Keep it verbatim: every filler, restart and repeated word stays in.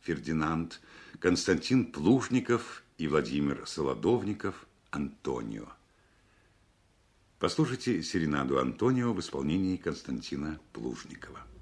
Фердинанд, Константин Плужников и Владимир Солодовников Антонио. Послушайте серенаду Антонио в исполнении Константина Плужникова.